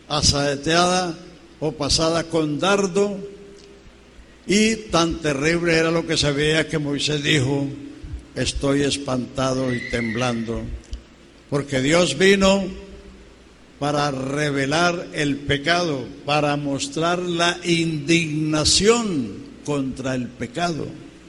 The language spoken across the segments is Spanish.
asaeteada o pasada con dardo, y tan terrible era lo que se veía que Moisés dijo: estoy espantado y temblando, porque Dios vino para revelar el pecado, para mostrar la indignación contra el pecado.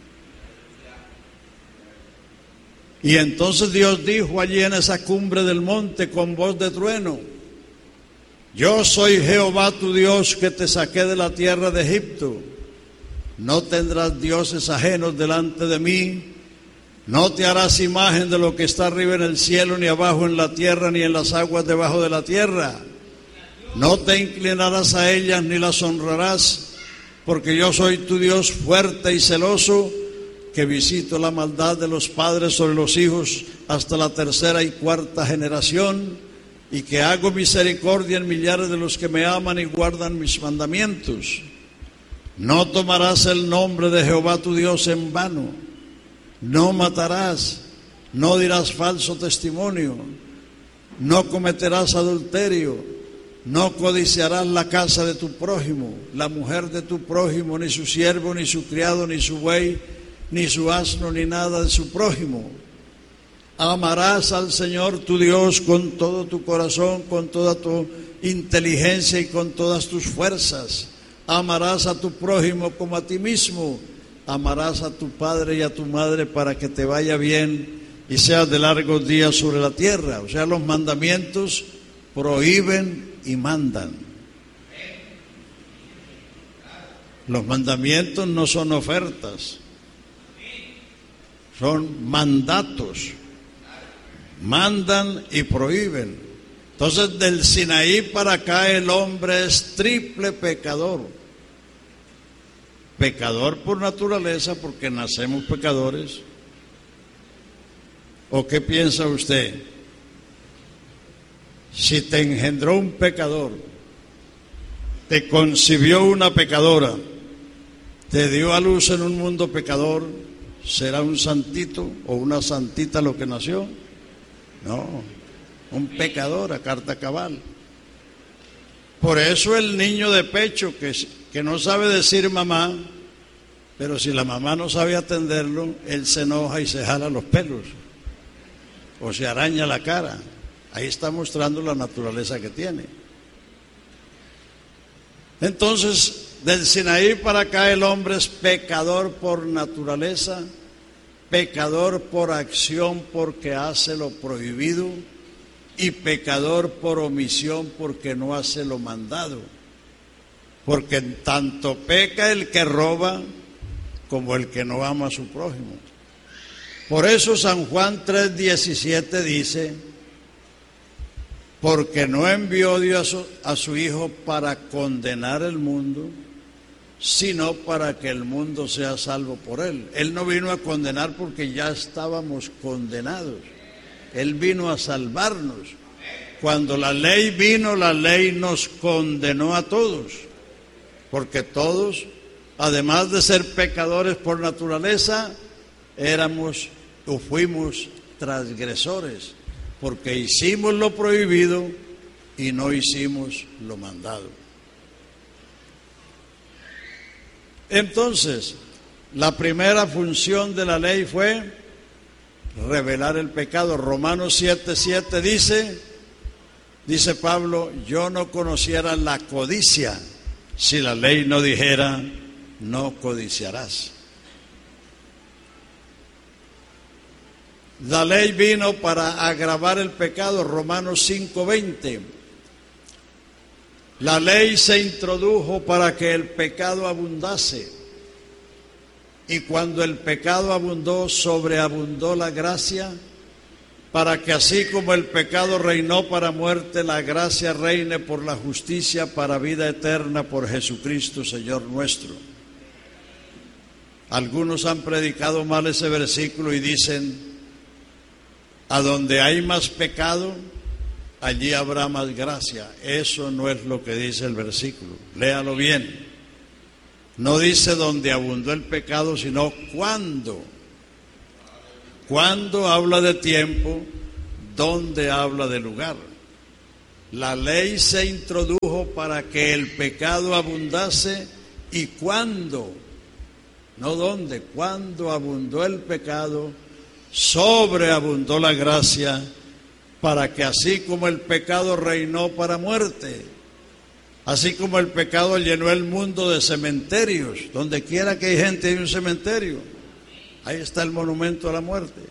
Y entonces Dios dijo allí en esa cumbre del monte con voz de trueno: yo soy Jehová tu Dios, que te saqué de la tierra de Egipto. No tendrás dioses ajenos delante de mí. No te harás imagen de lo que está arriba en el cielo, ni abajo en la tierra, ni en las aguas debajo de la tierra. No te inclinarás a ellas ni las honrarás, porque yo soy tu Dios fuerte y celoso, que visito la maldad de los padres sobre los hijos hasta la tercera y cuarta generación, y que hago misericordia en millares de los que me aman y guardan mis mandamientos. No tomarás el nombre de Jehová tu Dios en vano. No matarás, no dirás falso testimonio, no cometerás adulterio, no codiciarás la casa de tu prójimo, la mujer de tu prójimo, ni su siervo, ni su criado, ni su buey, ni su asno, ni nada de su prójimo. Amarás al Señor tu Dios con todo tu corazón, con toda tu inteligencia y con todas tus fuerzas. Amarás a tu prójimo como a ti mismo. Amarás a tu padre y a tu madre, para que te vaya bien y seas de largos días sobre la tierra. O sea, los mandamientos prohíben y mandan. Los mandamientos no son ofertas, son mandatos. Mandan y prohíben. Entonces, del Sinaí para acá el hombre es triple pecador. Pecador por naturaleza, porque nacemos pecadores. ¿O qué piensa usted? Si te engendró un pecador, te concibió una pecadora, te dio a luz en un mundo pecador, ¿será un santito o una santita lo que nació? No, un pecador a carta cabal. Por eso el niño de pecho que no sabe decir mamá, pero si la mamá no sabe atenderlo, él se enoja y se jala los pelos o se araña la cara. Ahí está mostrando la naturaleza que tiene. Entonces, del Sinaí para acá el hombre es pecador por naturaleza, pecador por acción porque hace lo prohibido, y pecador por omisión porque no hace lo mandado. Porque tanto peca el que roba como el que no ama a su prójimo. Por eso San Juan 3:17 dice: porque no envió Dios a su Hijo para condenar el mundo, sino para que el mundo sea salvo por él. Él no vino a condenar porque ya estábamos condenados. Él vino a salvarnos. Cuando la ley vino, la ley nos condenó a todos, porque todos, además de ser pecadores por naturaleza, éramos o fuimos transgresores, porque hicimos lo prohibido y no hicimos lo mandado. Entonces, la primera función de la ley fue revelar el pecado. Romanos 7:7 dice Pablo: yo no conociera la codicia si la ley no dijera no codiciarás. La ley vino para agravar el pecado. Romanos 5:20. La ley se introdujo para que el pecado abundase. Y cuando el pecado abundó, sobreabundó la gracia, para que así como el pecado reinó para muerte, la gracia reine por la justicia para vida eterna por Jesucristo, Señor nuestro. Algunos han predicado mal ese versículo y dicen: a donde hay más pecado, allí habrá más gracia. Eso no es lo que dice el versículo. Léalo bien. No dice donde abundó el pecado, sino cuándo. Cuando habla de tiempo, donde habla de lugar. La ley se introdujo para que el pecado abundase, y cuando, no dónde, cuando abundó el pecado, sobreabundó la gracia, para que así como el pecado reinó para muerte, así como el pecado llenó el mundo de cementerios, donde quiera que hay gente hay un cementerio, ahí está el monumento a la muerte.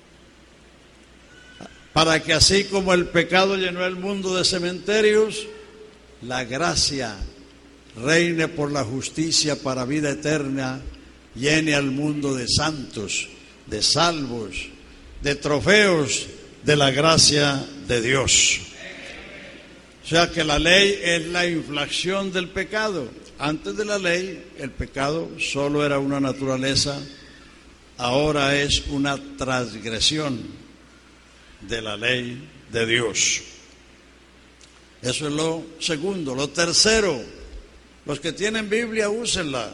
Para que así como el pecado llenó el mundo de cementerios, la gracia reine por la justicia para vida eterna, llene al mundo de santos, de salvos, de trofeos de la gracia de Dios. O sea que la ley es la inflación del pecado. Antes de la ley, el pecado solo era una naturaleza, ahora es una transgresión de la ley de Dios. Eso es lo segundo. Lo tercero, los que tienen Biblia, úsenla.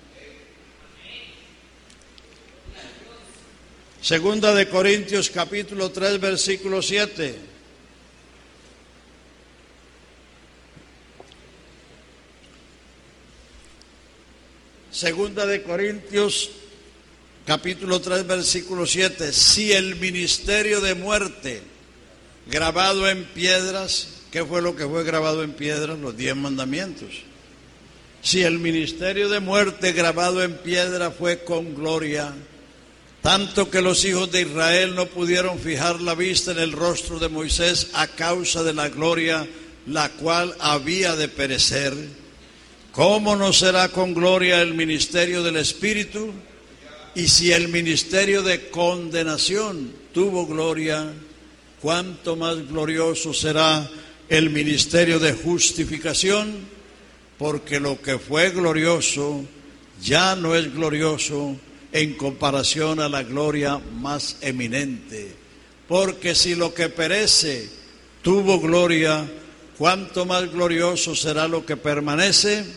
Segunda de Corintios capítulo 3 versículo 7. Segunda de Corintios capítulo 3 versículo 7. Si el ministerio de muerte grabado en piedras, ¿qué fue lo que fue grabado en piedras? Los 10 mandamientos. Si el ministerio de muerte grabado en piedra fue con gloria, tanto que los hijos de Israel no pudieron fijar la vista en el rostro de Moisés a causa de la gloria, la cual había de perecer, ¿cómo no será con gloria el ministerio del Espíritu? Y si el ministerio de condenación tuvo gloria, ¿cuánto más glorioso será el ministerio de justificación? Porque lo que fue glorioso ya no es glorioso en comparación a la gloria más eminente. Porque si lo que perece tuvo gloria, ¿cuánto más glorioso será lo que permanece?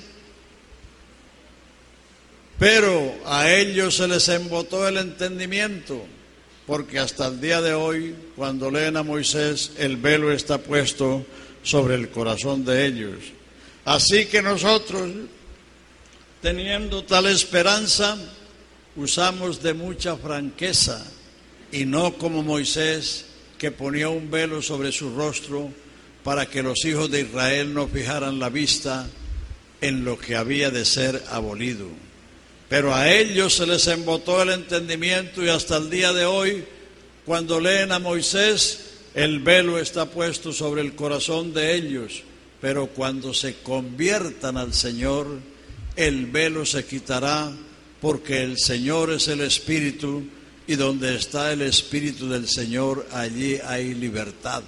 Pero a ellos se les embotó el entendimiento, porque hasta el día de hoy, cuando leen a Moisés, el velo está puesto sobre el corazón de ellos. Así que nosotros, teniendo tal esperanza, usamos de mucha franqueza, y no como Moisés, que ponía un velo sobre su rostro para que los hijos de Israel no fijaran la vista en lo que había de ser abolido. Pero a ellos se les embotó el entendimiento, y hasta el día de hoy, cuando leen a Moisés, el velo está puesto sobre el corazón de ellos. Pero cuando se conviertan al Señor, el velo se quitará, porque el Señor es el Espíritu, y donde está el Espíritu del Señor, allí hay libertad.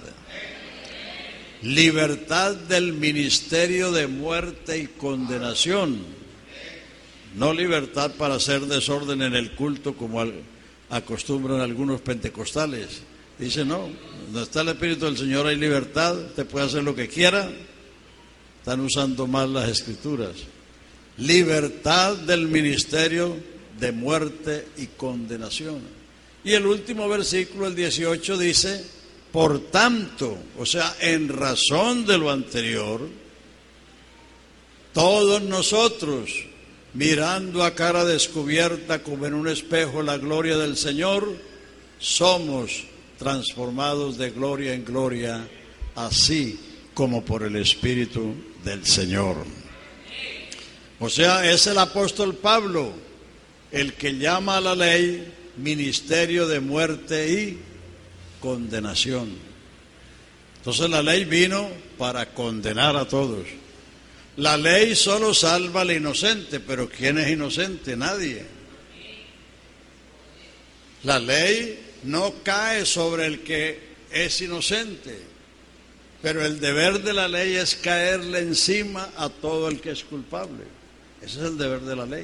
Libertad del ministerio de muerte y condenación. No libertad para hacer desorden en el culto como acostumbran algunos pentecostales. Dice, no, donde está el Espíritu del Señor hay libertad, usted puede hacer lo que quiera. Están usando mal las Escrituras. Libertad del ministerio de muerte y condenación. Y el último versículo, el 18, dice, por tanto, o sea, en razón de lo anterior, todos nosotros, mirando a cara descubierta como en un espejo la gloria del Señor, somos transformados de gloria en gloria, así como por el Espíritu del Señor. O sea, es el apóstol Pablo el que llama a la ley ministerio de muerte y condenación. Entonces la ley vino para condenar a todos. La ley solo salva al inocente, pero ¿quién es inocente? Nadie. La ley no cae sobre el que es inocente, pero el deber de la ley es caerle encima a todo el que es culpable. Ese es el deber de la ley.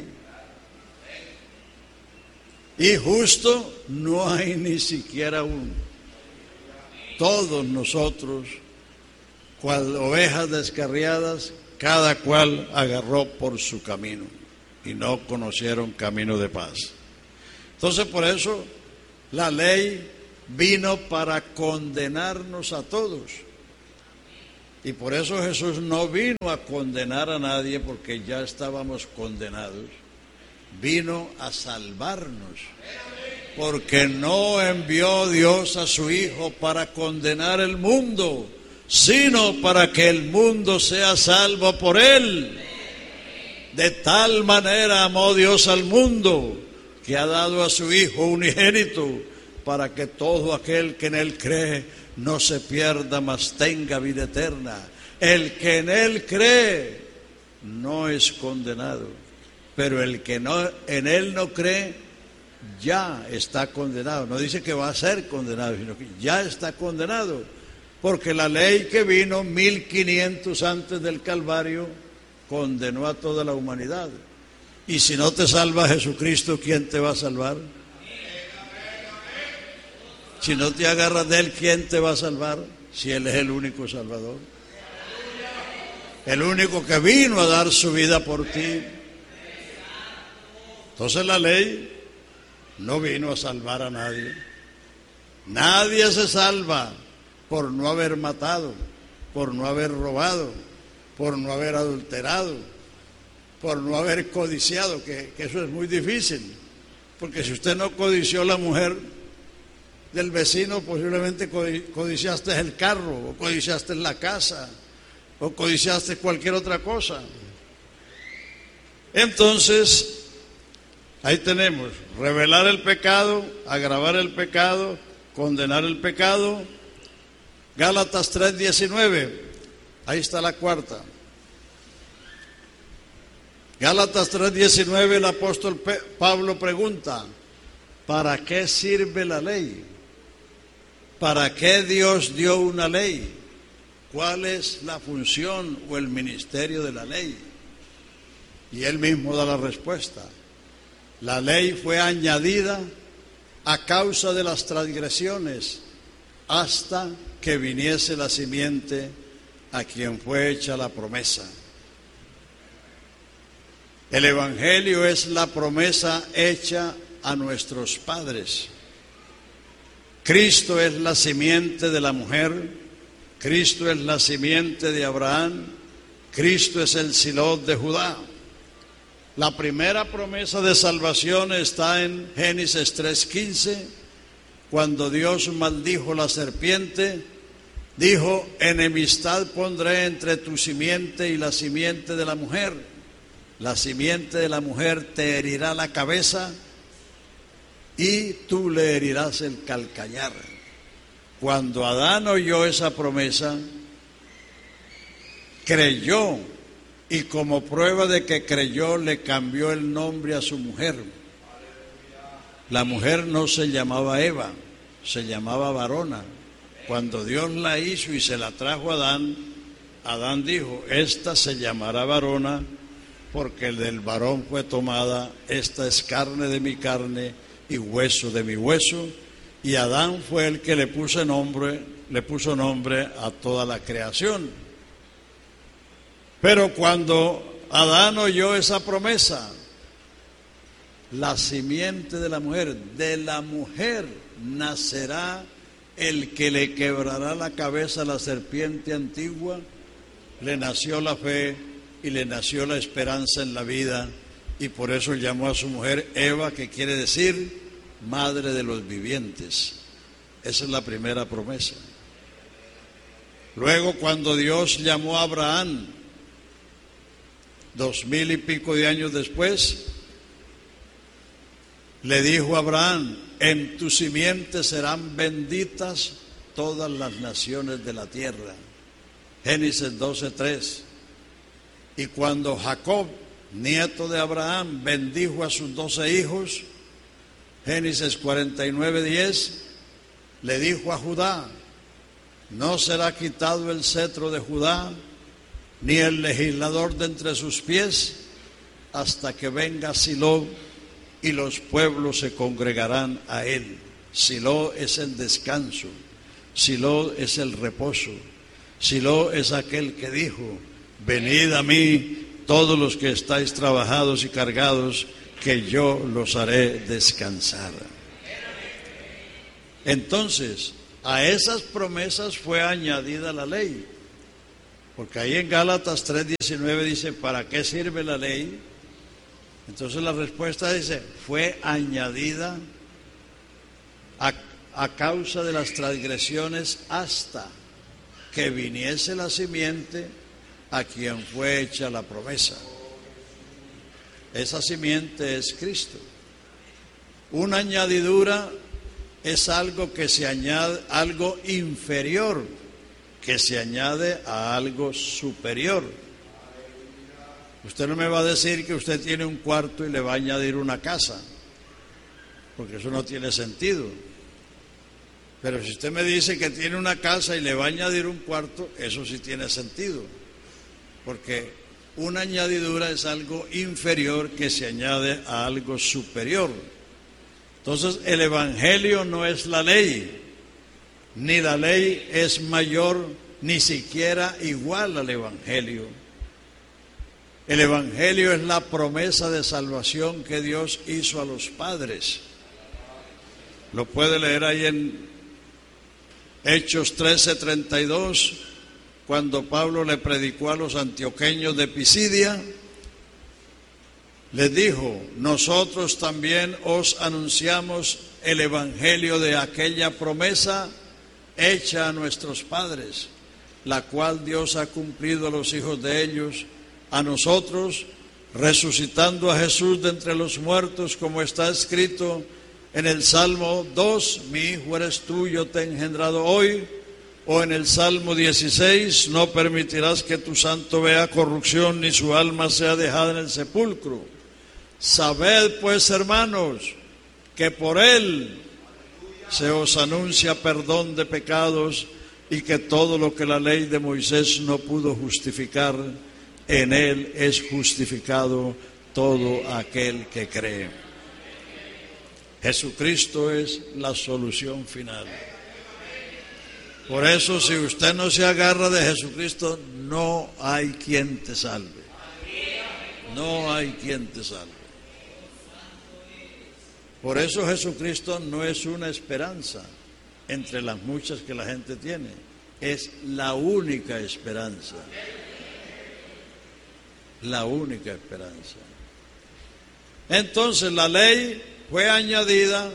Y justo no hay ni siquiera uno. Todos nosotros, cual ovejas descarriadas, cada cual agarró por su camino y no conocieron camino de paz. Entonces, por eso la ley vino para condenarnos a todos. Y por eso Jesús no vino a condenar a nadie, porque ya estábamos condenados. Vino a salvarnos, porque no envió Dios a su Hijo para condenar el mundo, sino para que el mundo sea salvo por Él. De tal manera amó Dios al mundo, que ha dado a su Hijo unigénito, para que todo aquel que en Él cree no se pierda, mas tenga vida eterna. El que en Él cree no es condenado, pero el que no, en Él no cree ya está condenado. No dice que va a ser condenado, sino que ya está condenado, porque la ley que vino 1500 antes del Calvario condenó a toda la humanidad. Y si no te salva Jesucristo, ¿quién te va a salvar? Si no te agarras de Él, ¿quién te va a salvar? Si Él es el único Salvador, el único que vino a dar su vida por ti. Entonces la ley no vino a salvar a nadie. Nadie se salva por no haber matado, por no haber robado, por no haber adulterado, por no haber codiciado, que eso es muy difícil, porque si usted no codició la mujer del vecino, posiblemente codiciaste el carro, o codiciaste la casa, o codiciaste cualquier otra cosa. Entonces, ahí tenemos: revelar el pecado, agravar el pecado, condenar el pecado. Gálatas 3:19, ahí está la cuarta. Gálatas 3:19, el apóstol Pablo pregunta: ¿para qué sirve la ley? ¿Para qué Dios dio una ley? ¿Cuál es la función o el ministerio de la ley? Y él mismo da la respuesta: la ley fue añadida a causa de las transgresiones, hasta que viniese la simiente a quien fue hecha la promesa. El Evangelio es la promesa hecha a nuestros padres. Cristo es la simiente de la mujer, Cristo es la simiente de Abraham, Cristo es el Silot de Judá. La primera promesa de salvación está en Génesis 3:15, cuando Dios maldijo la serpiente, dijo: enemistad pondré entre tu simiente y la simiente de la mujer. La simiente de la mujer te herirá la cabeza y tú le herirás el calcañar. Cuando Adán oyó esa promesa, creyó, y como prueba de que creyó, le cambió el nombre a su mujer. La mujer no se llamaba Eva, se llamaba varona. Cuando Dios la hizo y se la trajo a Adán, Adán dijo: esta se llamará varona, porque del varón fue tomada. Esta es carne de mi carne y hueso de mi hueso. Y Adán fue el que le puso nombre a toda la creación. Pero cuando Adán oyó esa promesa, la simiente de la mujer nacerá el que le quebrará la cabeza a la serpiente antigua, le nació la fe y le nació la esperanza en la vida, y por eso llamó a su mujer Eva, que quiere decir madre de los vivientes. Esa es la primera promesa. Luego, cuando Dios llamó a Abraham 2000 y pico de años después, le dijo a Abraham: en tu simiente serán benditas todas las naciones de la tierra. Génesis 12:3. Y cuando Jacob, nieto de Abraham, bendijo a sus 12 hijos, Génesis 49:10, le dijo a Judá: no será quitado el cetro de Judá, ni el legislador de entre sus pies, hasta que venga Silo, y los pueblos se congregarán a él. Silo es el descanso, Silo es el reposo, Silo es aquel que dijo: venid a mí todos los que estáis trabajados y cargados, que yo los haré descansar. Entonces, a esas promesas fue añadida la ley. Porque ahí en Gálatas 3:19 dice, ¿para qué sirve la ley? Entonces la respuesta dice, fue añadida a causa de las transgresiones hasta que viniese la simiente a quien fue hecha la promesa. Esa simiente es Cristo. Una añadidura es algo que se añade, algo inferior, que se añade a algo superior. Usted no me va a decir que usted tiene un cuarto y le va a añadir una casa, porque eso no tiene sentido. Pero si usted me dice que tiene una casa y le va a añadir un cuarto, eso sí tiene sentido, porque una añadidura es algo inferior que se añade a algo superior. Entonces el Evangelio no es la ley, ni la ley es mayor, ni siquiera igual al Evangelio. El Evangelio es la promesa de salvación que Dios hizo a los padres. Lo puede leer ahí en Hechos 13:32, cuando Pablo le predicó a los antioqueños de Pisidia. Les dijo, nosotros también os anunciamos el evangelio de aquella promesa hecha a nuestros padres, la cual Dios ha cumplido a los hijos de ellos, a nosotros, resucitando a Jesús de entre los muertos, como está escrito en el Salmo 2, mi hijo eres tú, yo te he engendrado hoy, o en el Salmo 16, no permitirás que tu santo vea corrupción, ni su alma sea dejada en el sepulcro. Sabed pues, hermanos, que por él se os anuncia perdón de pecados y que todo lo que la ley de Moisés no pudo justificar, en él es justificado todo aquel que cree. Jesucristo es la solución final. Por eso, si usted no se agarra de Jesucristo, no hay quien te salve. No hay quien te salve. Por eso Jesucristo no es una esperanza entre las muchas que la gente tiene, es la única esperanza. La única esperanza. Entonces la ley fue añadida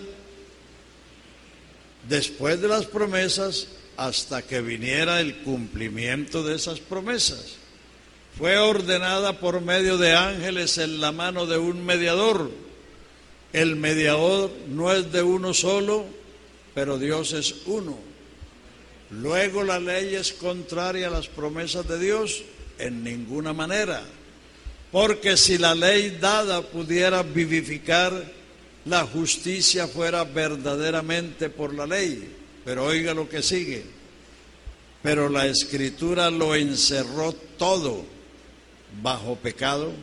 después de las promesas hasta que viniera el cumplimiento de esas promesas. Fue ordenada por medio de ángeles en la mano de un mediador. El mediador no es de uno solo, pero Dios es uno. Luego la ley es contraria a las promesas de Dios en ninguna manera, porque si la ley dada pudiera vivificar, la justicia fuera verdaderamente por la ley. Pero oiga lo que sigue. Pero la Escritura lo encerró todo bajo pecado,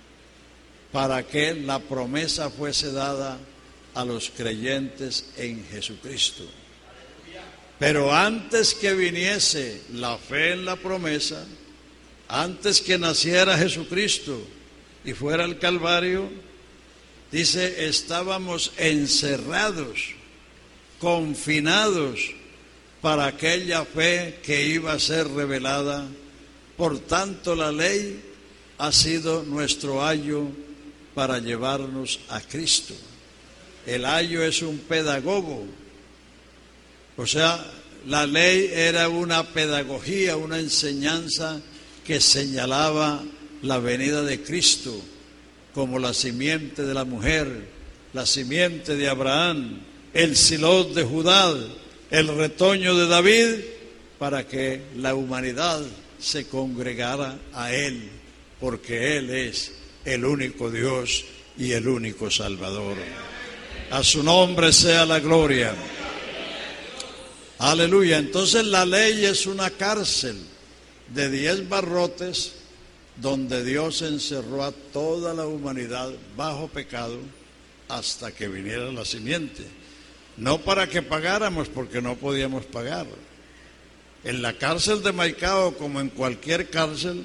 para que la promesa fuese dada a los creyentes en Jesucristo. Pero antes que viniese la fe en la promesa, antes que naciera Jesucristo y fuera al Calvario, dice, estábamos encerrados, confinados para aquella fe que iba a ser revelada. Por tanto, la ley ha sido nuestro ayo para llevarnos a Cristo. El ayo es un pedagogo, o sea, la ley era una pedagogía, una enseñanza que señalaba la venida de Cristo como la simiente de la mujer, la simiente de Abraham, el Silot de Judá, el retoño de David, para que la humanidad se congregara a él, porque él es el único Dios y el único Salvador. A su nombre sea la gloria. Aleluya. Entonces la ley es una cárcel de 10 barrotes donde Dios encerró a toda la humanidad bajo pecado hasta que viniera la simiente. No para que pagáramos, porque no podíamos pagar. En la cárcel de Maicao, como en cualquier cárcel,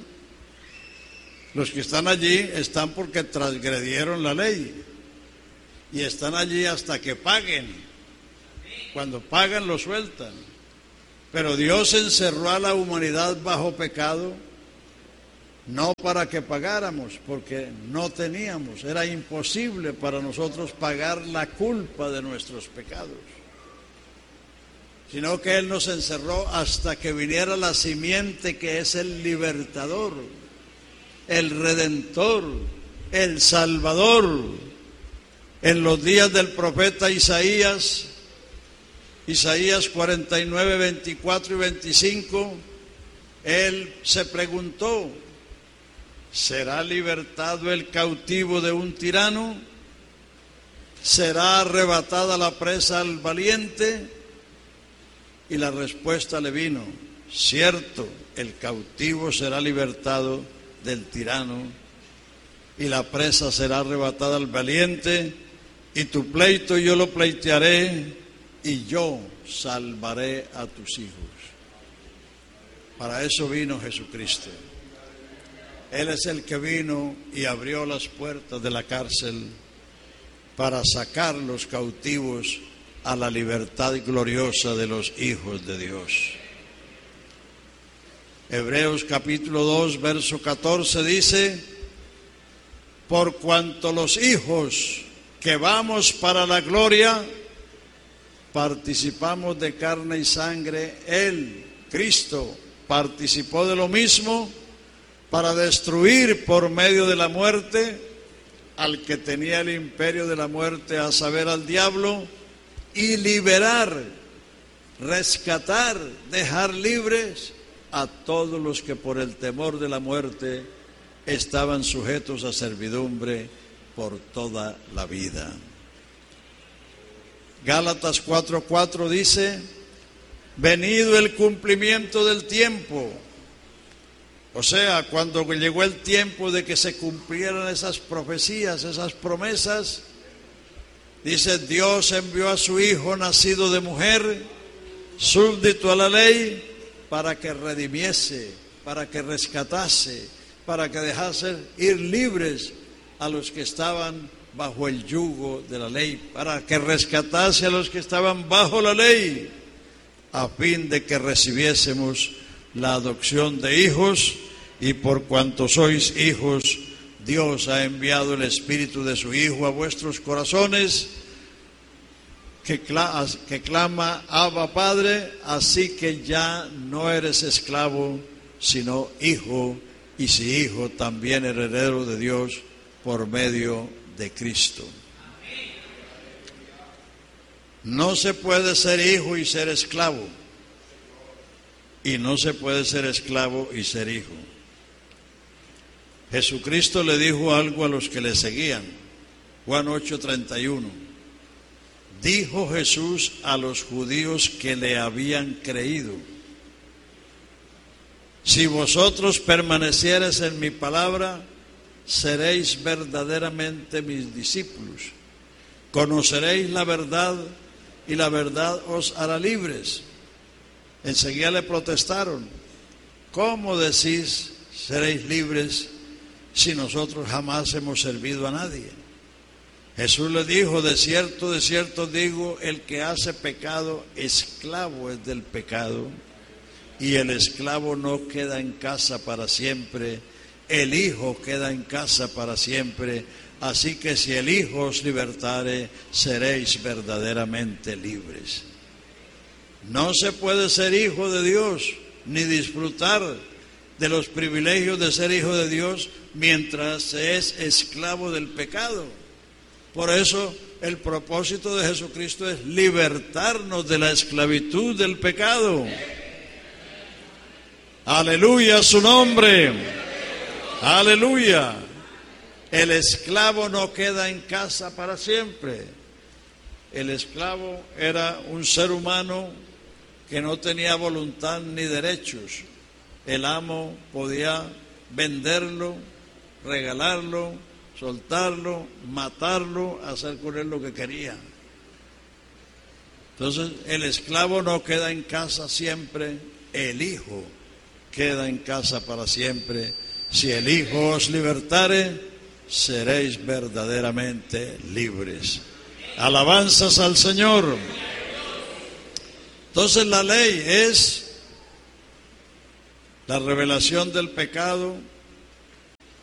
los que están allí están porque transgredieron la ley y están allí hasta que paguen. Cuando pagan lo sueltan. Pero Dios encerró a la humanidad bajo pecado no para que pagáramos, porque no teníamos, era imposible para nosotros pagar la culpa de nuestros pecados, sino que Él nos encerró hasta que viniera la simiente que es el libertador, el redentor, el salvador. En los días del profeta Isaías 49, 24 y 25, él se preguntó: ¿será libertado el cautivo de un tirano? ¿Será arrebatada la presa al valiente? Y la respuesta le vino: cierto, el cautivo será libertado del tirano y la presa será arrebatada al valiente, y tu pleito yo lo pleitearé, y yo salvaré a tus hijos. Para eso vino Jesucristo. Él es el que vino y abrió las puertas de la cárcel para sacar los cautivos a la libertad gloriosa de los hijos de Dios. Hebreos capítulo 2, verso 14 dice: por cuanto los hijos que vamos para la gloria participamos de carne y sangre, Él, Cristo, participó de lo mismo para destruir por medio de la muerte al que tenía el imperio de la muerte, a saber, al diablo, y liberar, rescatar, dejar libres a todos los que por el temor de la muerte estaban sujetos a servidumbre por toda la vida. Gálatas 4:4 dice: venido el cumplimiento del tiempo, o sea, cuando llegó el tiempo de que se cumplieran esas profecías, esas promesas, dice: Dios envió a su Hijo nacido de mujer, súbdito a la ley, para que redimiese, para que rescatase, para que dejase ir libres a los que estaban bajo el yugo de la ley, para que rescatase a los que estaban bajo la ley, a fin de que recibiésemos la adopción de hijos, y por cuanto sois hijos, Dios ha enviado el Espíritu de su Hijo a vuestros corazones, que clama: Abba, Padre. Así que ya no eres esclavo, sino hijo, y si hijo, también heredero de Dios por medio de Cristo. No se puede ser hijo y ser esclavo, y no se puede ser esclavo y ser hijo. Jesucristo le dijo algo a los que le seguían. Juan 8:31. Dijo Jesús a los judíos que le habían creído: si vosotros permaneciereis en mi palabra, seréis verdaderamente mis discípulos. Conoceréis la verdad, y la verdad os hará libres. Enseguida le protestaron: ¿cómo decís seréis libres si nosotros jamás hemos servido a nadie? Jesús le dijo: de cierto digo, el que hace pecado, esclavo es del pecado, y el esclavo no queda en casa para siempre, el Hijo queda en casa para siempre. Así que si el Hijo os libertare, seréis verdaderamente libres. No se puede ser hijo de Dios ni disfrutar de los privilegios de ser hijo de Dios mientras se es esclavo del pecado. Por eso el propósito de Jesucristo es libertarnos de la esclavitud del pecado. Aleluya a su nombre. Aleluya. El esclavo no queda en casa para siempre. El esclavo era un ser humano que no tenía voluntad ni derechos. El amo podía venderlo, regalarlo, soltarlo, matarlo, hacer con él lo que quería. Entonces el esclavo no queda en casa siempre, el Hijo queda en casa para siempre. Si el Hijo os libertare, seréis verdaderamente libres. Alabanzas al Señor. Entonces la ley es la revelación del pecado,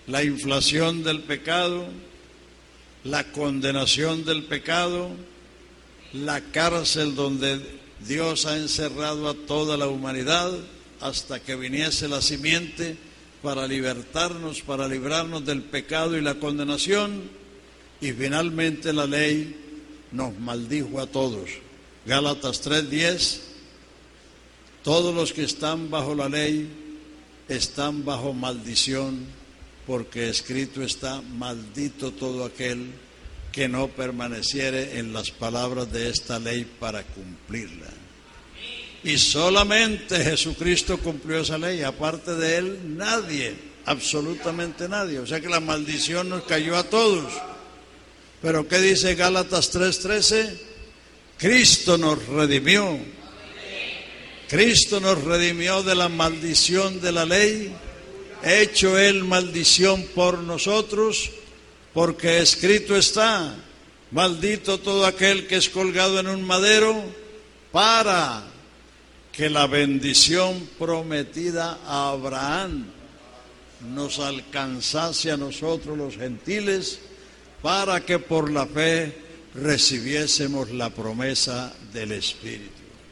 la inflación del pecado, la condenación del pecado, la cárcel donde Dios ha encerrado a toda la humanidad hasta que viniese la simiente para libertarnos, para librarnos del pecado y la condenación, y finalmente la ley nos maldijo a todos. Gálatas 3:10, todos los que están bajo la ley están bajo maldición, porque escrito está: maldito todo aquel que no permaneciere en las palabras de esta ley para cumplirla. Y solamente Jesucristo cumplió esa ley, aparte de Él nadie, absolutamente nadie. O sea que la maldición nos cayó a todos. Pero ¿qué dice Gálatas 3:13? Cristo nos redimió. Cristo nos redimió de la maldición de la ley, hecho Él maldición por nosotros, porque escrito está: maldito todo aquel que es colgado en un madero, para que la bendición prometida a Abraham nos alcanzase a nosotros los gentiles, para que por la fe recibiésemos la promesa del Espíritu.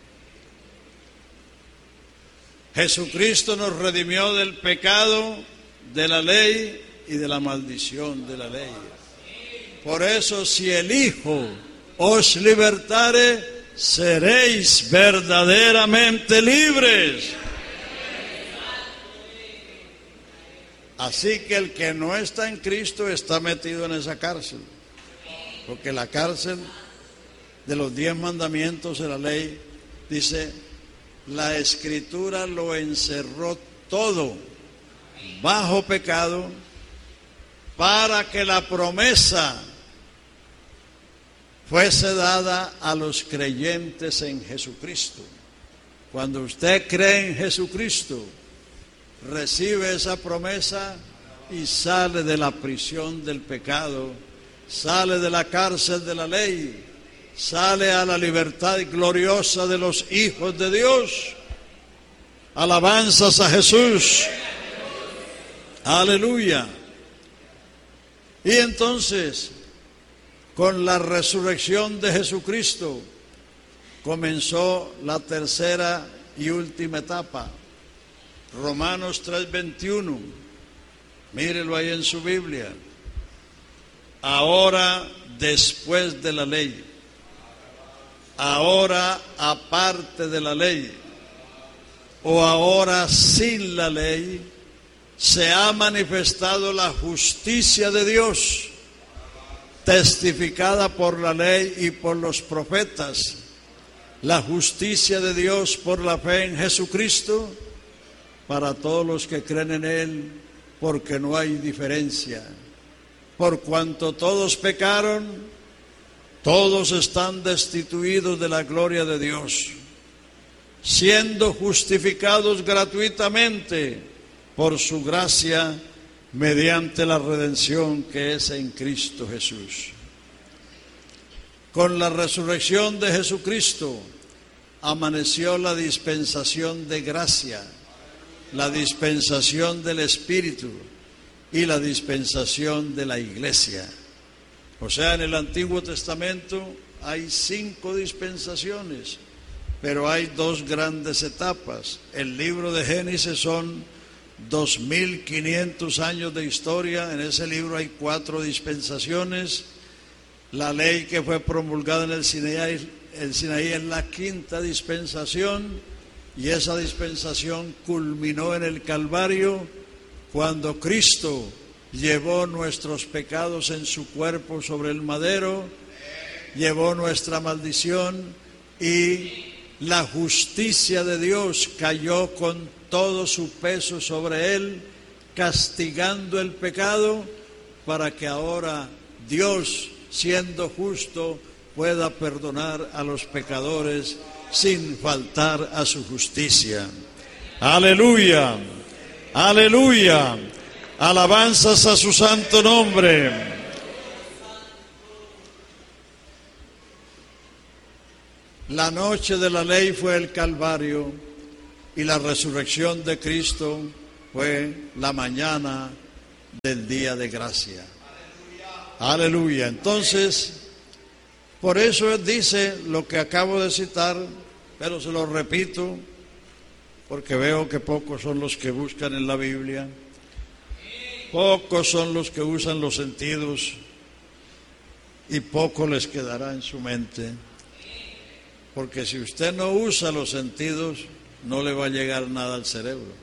Jesucristo nos redimió del pecado, de la ley y de la maldición de la ley. Por eso, si el Hijo os libertare, seréis verdaderamente libres. Así que el que no está en Cristo está metido en esa cárcel, porque la cárcel de los 10 mandamientos de la ley dice: la Escritura lo encerró todo bajo pecado, para que la promesa fuese dada a los creyentes en Jesucristo. Cuando usted cree en Jesucristo, recibe esa promesa y sale de la prisión del pecado, sale de la cárcel de la ley, sale a la libertad gloriosa de los hijos de Dios. Alabanzas a Jesús. Aleluya. Y entonces, con la resurrección de Jesucristo, comenzó la tercera y última etapa. Romanos 3:21, mírelo ahí en su Biblia. Ahora después de la ley, ahora aparte de la ley, o ahora sin la ley, se ha manifestado la justicia de Dios, testificada por la ley y por los profetas, la justicia de Dios por la fe en Jesucristo, para todos los que creen en Él, porque no hay diferencia. Por cuanto todos pecaron, todos están destituidos de la gloria de Dios, siendo justificados gratuitamente por su gracia, mediante la redención que es en Cristo Jesús. Con la resurrección de Jesucristo amaneció la dispensación de gracia, la dispensación del Espíritu y la dispensación de la Iglesia. O sea, en el Antiguo Testamento hay 5 dispensaciones, pero hay 2 grandes etapas. El libro de Génesis son 2500 años de historia. En ese libro hay 4 dispensaciones. La ley que fue promulgada en el Sinaí es la 5ª dispensación, y esa dispensación culminó en el Calvario, cuando Cristo llevó nuestros pecados en su cuerpo sobre el madero, llevó nuestra maldición, y la justicia de Dios cayó con todo su peso sobre Él, castigando el pecado, para que ahora Dios, siendo justo, pueda perdonar a los pecadores sin faltar a su justicia. Aleluya, aleluya, alabanzas a su santo nombre. La noche de la ley fue el Calvario, y la resurrección de Cristo fue la mañana del día de gracia. Aleluya. Entonces, por eso dice lo que acabo de citar, pero se lo repito, porque veo que pocos son los que buscan en la Biblia, pocos son los que usan los sentidos y poco les quedará en su mente. Porque si usted no usa los sentidos, no le va a llegar nada al cerebro.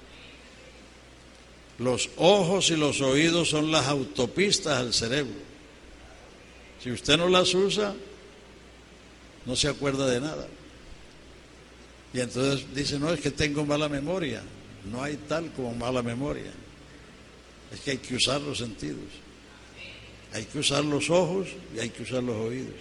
Los ojos y los oídos son las autopistas al cerebro. Si usted no las usa, no se acuerda de nada. Y entonces dice, no, es que tengo mala memoria. No hay tal como mala memoria. Es que hay que usar los sentidos. Hay que usar los ojos y hay que usar los oídos.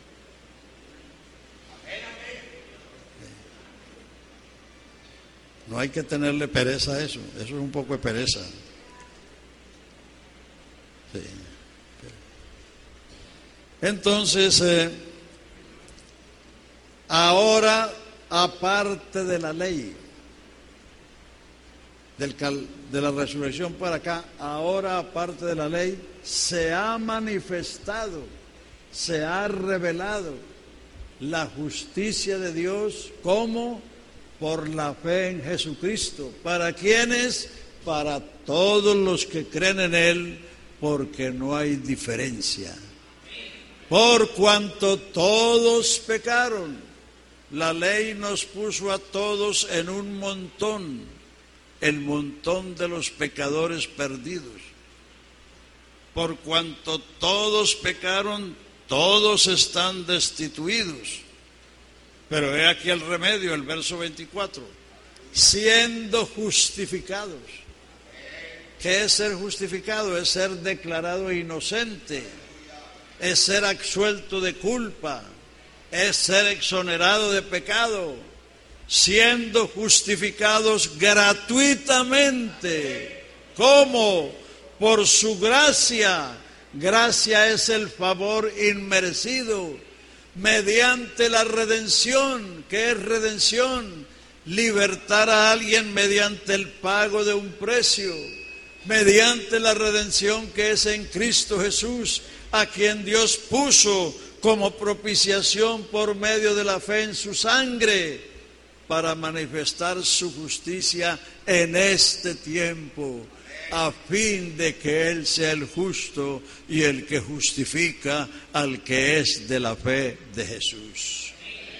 No hay que tenerle pereza a eso. Eso es un poco de pereza. Sí. Entonces, ahora, aparte de la ley, de la resurrección para acá, ahora aparte de la ley, se ha manifestado, se ha revelado la justicia de Dios como por la fe en Jesucristo. ¿Para quiénes? Para todos los que creen en Él, porque no hay diferencia. Por cuanto todos pecaron, la ley nos puso a todos en un montón, el montón de los pecadores perdidos. Por cuanto todos pecaron, todos están destituidos. Pero he aquí el remedio, el verso 24. Siendo justificados. ¿Qué es ser justificado? Es ser declarado inocente. Es ser absuelto de culpa. Es ser exonerado de pecado. Siendo justificados gratuitamente. ¿Cómo? Por su gracia. Gracia es el favor inmerecido. Mediante la redención. ¿Qué es redención? Libertar a alguien mediante el pago de un precio. Mediante la redención que es en Cristo Jesús, a quien Dios puso como propiciación por medio de la fe en su sangre, para manifestar su justicia en este tiempo, a fin de que Él sea el justo y el que justifica al que es de la fe de Jesús.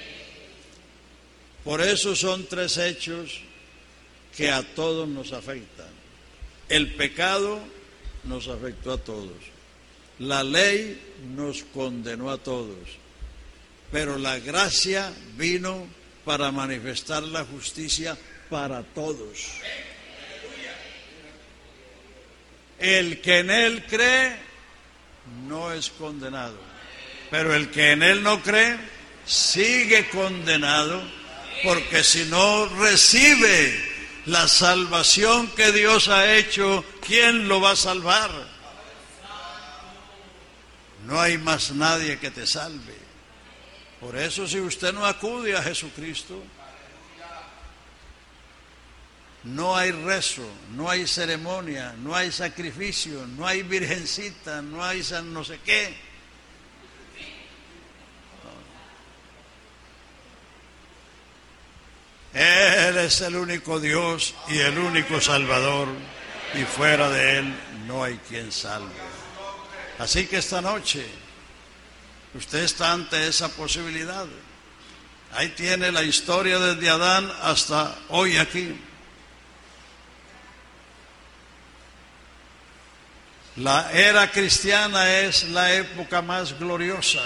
Por eso son tres hechos que a todos nos afectan. El pecado nos afectó a todos. La ley nos condenó a todos. Pero la gracia vino para manifestar la justicia para todos. El que en Él cree no es condenado, pero el que en Él no cree sigue condenado, porque si no recibe la salvación que Dios ha hecho, ¿quién lo va a salvar? No hay más nadie que te salve. Por eso, si usted no acude a Jesucristo, no hay rezo, no hay ceremonia, no hay sacrificio, no hay virgencita, no hay san no sé qué. Él es el único Dios y el único Salvador, y fuera de Él no hay quien salve. Así que esta noche usted está ante esa posibilidad. Ahí tiene la historia desde Adán hasta hoy aquí. La era cristiana es la época más gloriosa.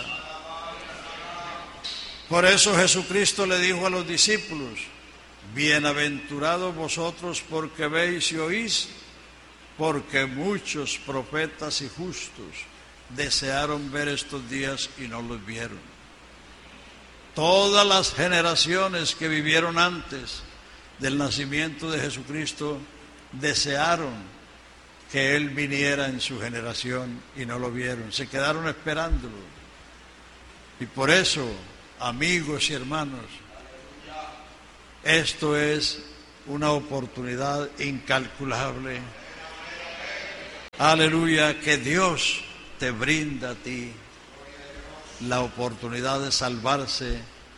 Por eso Jesucristo le dijo a los discípulos: bienaventurados vosotros porque veis y oís, porque muchos profetas y justos desearon ver estos días y no los vieron. Todas las generaciones que vivieron antes del nacimiento de Jesucristo desearon que Él viniera en su generación y no lo vieron, se quedaron esperándolo. Y por eso, amigos y hermanos, esto es una oportunidad incalculable Aleluya, que Dios te brinda a ti la oportunidad de salvarse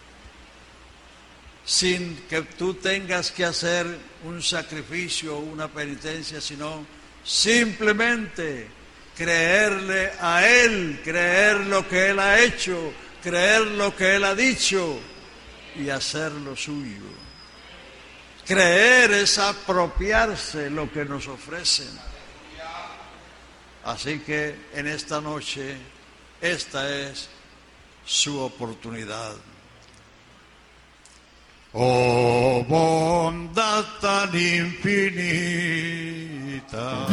sin que tú tengas que hacer un sacrificio o una penitencia, sino simplemente creerle a Él, creer lo que Él ha hecho, creer lo que Él ha dicho y hacer lo suyo. Creer es apropiarse lo que nos ofrecen. Así que en esta noche, esta es su oportunidad. Oh, bondad tan infinita.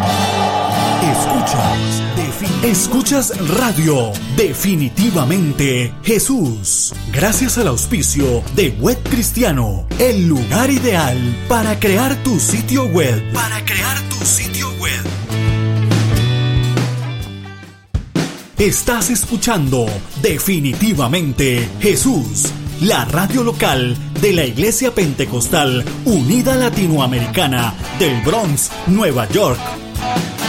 Escuchas Radio Definitivamente Jesús. Gracias al auspicio de Web Cristiano, el lugar ideal para crear tu sitio web. Estás escuchando Definitivamente Jesús, la radio local de la Iglesia Pentecostal Unida Latinoamericana del Bronx, Nueva York.